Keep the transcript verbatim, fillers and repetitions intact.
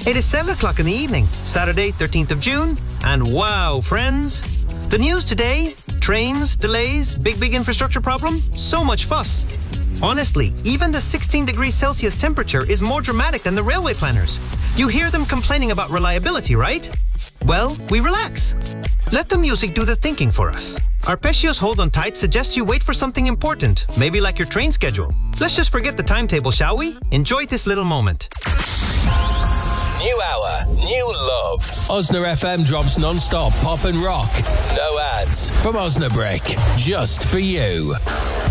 It is seven o'clock in the evening, Saturday, thirteenth of June, and wow, friends, the news today, trains, delays, big, big infrastructure problem, so much fuss. Honestly, even the sixteen degrees Celsius temperature is more dramatic than the railway planners. You hear them complaining about reliability, right? Well, we relax. Let the music do the thinking for us. Arpeggios Hold On Tight suggests you wait for something important, maybe like your train schedule. Let's just forget the timetable, shall we? Enjoy this little moment. New hour, new love. Osna F M drops non-stop pop and rock. No ads. From Osnabrick, just for you.